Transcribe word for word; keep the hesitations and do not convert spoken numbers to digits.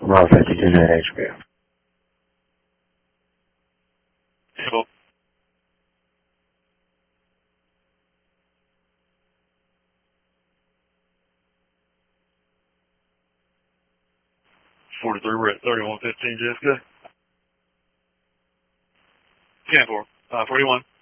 Well, fifty-two net H P. Table. forty-three, we're at thirty-one fifteen, J F K. ten four, uh, forty-one.